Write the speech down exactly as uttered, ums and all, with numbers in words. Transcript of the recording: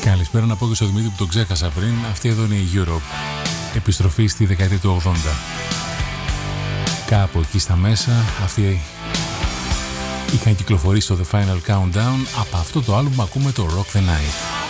Καλησπέρα να πω και στο Δημήτρη που τον ξέχασα πριν. Αυτή εδώ είναι η Europe. Επιστροφή στη δεκαετία του ογδόντα. Κάπου εκεί στα μέσα αυτοί είχαν κυκλοφορήσει στο The Final Countdown. Από αυτό το άλμπουμ ακούμε το Rock the Night.